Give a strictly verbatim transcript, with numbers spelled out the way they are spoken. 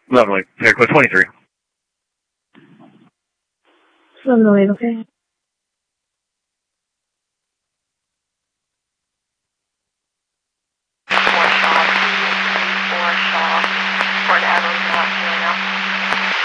Lovely. Area code twenty-three. eleven oh eight, okay.